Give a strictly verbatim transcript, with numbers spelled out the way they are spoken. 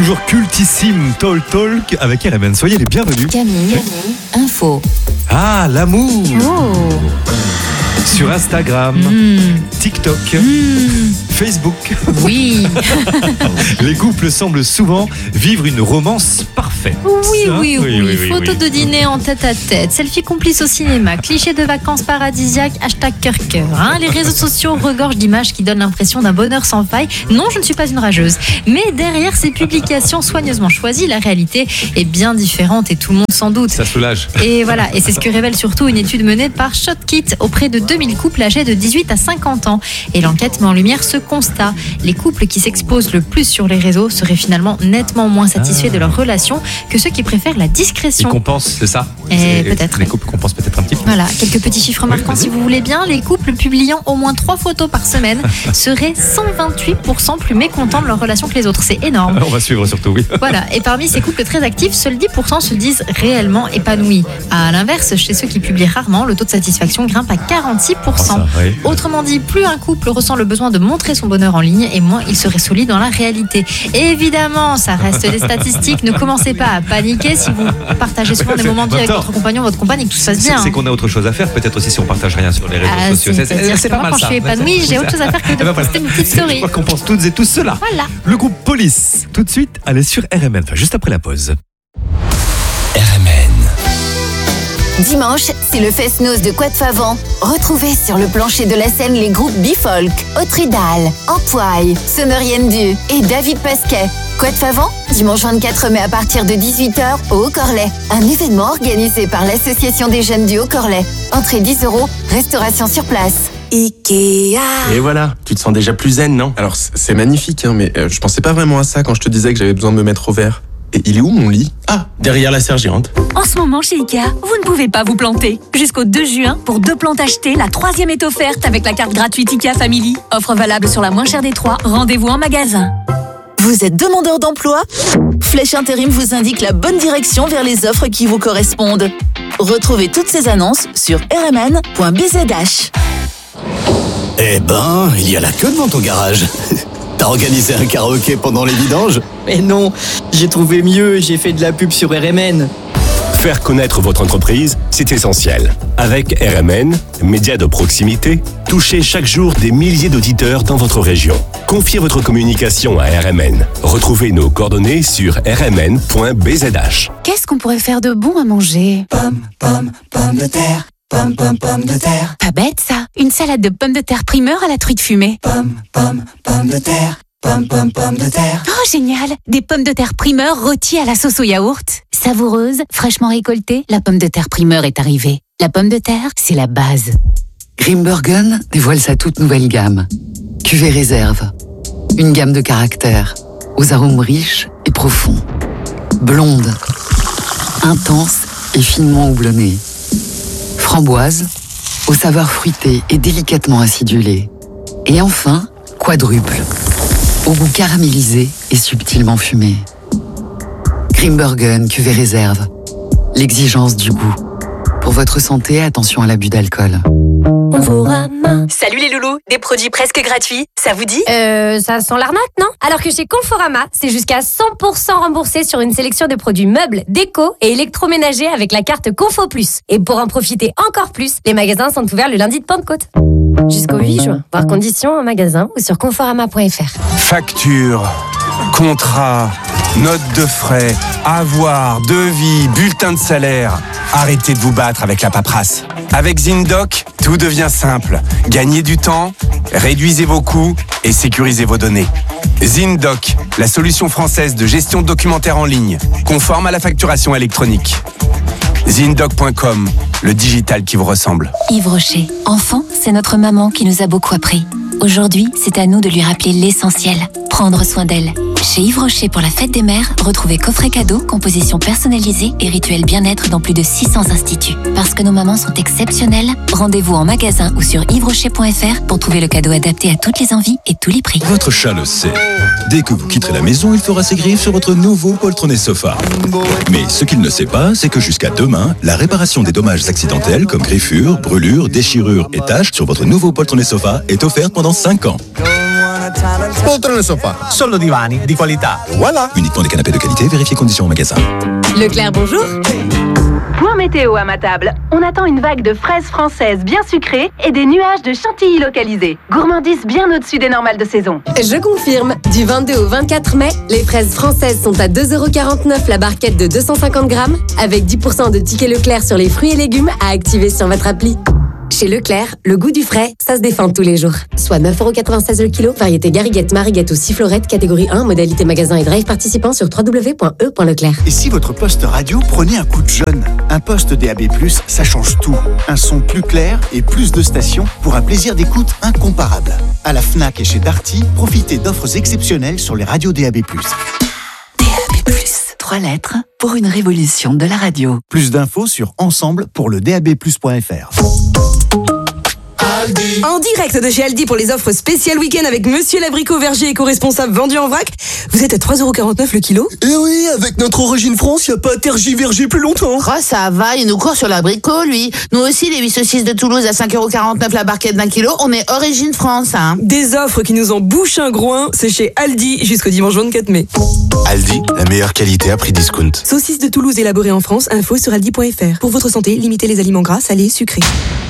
Toujours cultissime Talk Talk avec R M N. Soyez les bienvenus. Camille, info. Ah, l'amour. Oh. Sur Instagram, Mmh. TikTok, Mmh. Facebook. Oui. Les couples semblent souvent vivre une romance parfaite. Oui, Hein oui, oui, oui, Photo oui. de dîner en tête à tête, selfie complice au cinéma, cliché de vacances paradisiaques, hashtag cœur cœur. Hein. Les réseaux sociaux regorgent d'images qui donnent l'impression d'un bonheur sans faille. Non, je ne suis pas une rageuse. Mais derrière ces publications soigneusement choisies, la réalité est bien différente et tout le monde s'en doute. Ça soulage. Et voilà, et c'est ce que révèle surtout une étude menée par ShotKit auprès de deux mille couples âgés de dix-huit à cinquante ans. Et l'enquête met en lumière ce constat. Les couples qui s'exposent le plus sur les réseaux seraient finalement nettement moins satisfaits Ah. de leur relation que ceux qui préfèrent la Ils discrétion. compensent, c'est ça Eh, C'est- peut-être, Les oui. couples compensent peut-être un petit peu. Voilà, quelques petits chiffres marquants vas-y. si vous voulez bien. Les couples publiant au moins trois photos par semaine seraient cent vingt-huit pour cent plus mécontents de leur relation que les autres. C'est énorme. On va suivre surtout, oui. Voilà, et parmi ces couples très actifs, seuls dix pour cent se disent réellement épanouis. À l'inverse, chez ceux qui publient rarement, le taux de satisfaction grimpe à quarante-six pour cent. Oh, ça, oui. Autrement dit, plus un couple ressent le besoin de montrer son bonheur en ligne, et moins il serait solide dans la réalité. Et évidemment, ça reste des statistiques. Ne commencez pas à paniquer si vous partagez souvent des moments de vie avec Attends. votre compagnon, votre compagne, et que tout se passe C'est bien. c'est qu'on a autre chose à faire, peut-être aussi si on partage rien sur les réseaux Ah, sociaux. si, C'est- c'est-à-dire c'est que pas moi, mal quand ça. je suis épanouie, j'ai autre chose à faire que de Eh ben voilà. poster une petite Je story. crois qu'on pense toutes et tous cela. Voilà. Le groupe Police, tout de suite, allez sur R M N, enfin, juste après la pause. R M N. Dimanche, c'est le Fest-Noz de Quat'Favan. Retrouvez sur le plancher de la scène les groupes Bifolk, Autridal, Ampoille, Sonoriendu et David Pasquet. Quat'Favan, dimanche vingt-quatre mai à partir de dix-huit heures au Haut-Corlay. Un événement organisé par l'Association des jeunes du Haut-Corlay. Entrée dix euros, restauration sur place. Ikea. Et voilà, tu te sens déjà plus zen, non? Alors c- c'est magnifique, hein, mais euh, je pensais pas vraiment à ça quand je te disais que j'avais besoin de me mettre au vert. Et il est où mon lit? Ah, derrière la sergente. En ce moment chez Ikea, vous ne pouvez pas vous planter. Jusqu'au deux juin, pour deux plantes achetées, la troisième est offerte avec la carte gratuite Ikea Family. Offre valable sur la moins chère des trois. Rendez-vous en magasin. Vous êtes demandeur d'emploi? Flèche Intérim vous indique la bonne direction vers les offres qui vous correspondent. Retrouvez toutes ces annonces sur r m n point b z h. Eh ben, il y a la queue devant ton garage. T'as organisé un karaoké pendant les vidanges? Mais non, j'ai trouvé mieux, j'ai fait de la pub sur R M N. Faire connaître votre entreprise, c'est essentiel. Avec R M N, média de proximité, touchez chaque jour des milliers d'auditeurs dans votre région. Confiez votre communication à R M N. Retrouvez nos coordonnées sur r m n point b z h. Qu'est-ce qu'on pourrait faire de bon à manger? Pomme, pomme, pomme de terre. Pomme, pomme, pomme de terre. Pas bête ça. Une salade de pommes de terre primeur à la truite fumée. Pomme, pomme, pomme de terre. Pomme, pomme, pomme de terre. Oh génial. Des pommes de terre primeur rôties à la sauce au yaourt. Savoureuse, fraîchement récoltée, la pomme de terre primeur est arrivée. La pomme de terre, c'est la base. Grimbergen dévoile sa toute nouvelle gamme. Cuvée réserve. Une gamme de caractères, aux arômes riches et profonds. Blonde, intense et finement houblonnée. Framboise, aux saveurs fruitées et délicatement acidulées. Et enfin, quadruple, au goût caramélisé et subtilement fumé. Grimbergen cuvée réserve. L'exigence du goût. Pour votre santé, attention à l'abus d'alcool. Conforama. Salut les loulous, des produits presque gratuits, ça vous dit? Euh, ça sent l'arnaque, non? Alors que chez Conforama, c'est jusqu'à cent pour cent remboursé sur une sélection de produits meubles, déco et électroménagers avec la carte Confo Plus. Et pour en profiter encore plus, les magasins sont ouverts le lundi de Pentecôte. Jusqu'au huit juin. Voir conditions en magasin ou sur conforama point f r. Facture, contrat, note de frais, avoir, devis, bulletin de salaire. Arrêtez de vous battre avec la paperasse. Avec ZinDoc, tout devient simple. Gagnez du temps, réduisez vos coûts et sécurisez vos données. ZinDoc, la solution française de gestion de documentaire en ligne, conforme à la facturation électronique. zindoc point com, le digital qui vous ressemble. Yves Rocher, enfant, c'est notre maman qui nous a beaucoup appris. Aujourd'hui, c'est à nous de lui rappeler l'essentiel, prendre soin d'elle. Chez Yves Rocher pour la fête des mères, retrouvez coffret cadeau, composition personnalisée et rituel bien-être dans plus de six cents instituts. Parce que nos mamans sont exceptionnelles, rendez-vous en magasin ou sur yves rocher point f r pour trouver le cadeau adapté à toutes les envies et tous les prix. Votre chat le sait. Dès que vous quitterez la maison, il fera ses griffes sur votre nouveau poltronné sofa. Mais ce qu'il ne sait pas, c'est que jusqu'à demain, la réparation des dommages accidentels comme griffures, brûlures, déchirures et taches sur votre nouveau poltronné sofa est offerte pendant cinq ans. Poltrone sofa. Solo divani di qualità. Voilà. Uniquement des canapés de qualité, vérifiez conditions au magasin. Leclerc, bonjour. Point météo à ma table. On attend une vague de fraises françaises bien sucrées et des nuages de chantilly localisés. Gourmandise bien au-dessus des normales de saison. Je confirme. Du vingt-deux au vingt-quatre mai, les fraises françaises sont à deux euros quarante-neuf la barquette de deux cent cinquante grammes, avec dix pour cent de tickets Leclerc sur les fruits et légumes à activer sur votre appli. Chez Leclerc, le goût du frais, ça se défend tous les jours. Soit neuf euros quatre-vingt-seize le kilo, variété Gariguette, Mariguette ou Sifflorette, catégorie un, modalité magasin et drive participant sur w w w point e point leclerc. Et si votre poste radio prenait un coup de jeune? Un poste D A B plus, ça change tout. Un son plus clair et plus de stations pour un plaisir d'écoute incomparable. À la Fnac et chez Darty, profitez d'offres exceptionnelles sur les radios D A B plus. D A B plus, trois lettres pour une révolution de la radio. Plus d'infos sur ensemble pour le d a b plus point f r. En direct de chez Aldi pour les offres spéciales week-end avec Monsieur l'abricot verger éco-responsable vendu en vrac. Vous êtes à trois euros quarante-neuf le kilo. Eh oui, avec notre origine France, y a pas à tergiverger plus longtemps. Oh, ça va, il nous court sur l'abricot, lui. Nous aussi, les huit saucisses de Toulouse à cinq euros quarante-neuf la barquette d'un kilo, on est origine France, hein. Des offres qui nous en bouchent un groin, c'est chez Aldi jusqu'au dimanche vingt-quatre mai. Aldi, la meilleure qualité à prix discount. Saucisses de Toulouse élaborées en France, info sur aldi point f r. Pour votre santé, limitez les aliments gras, salés, sucrés.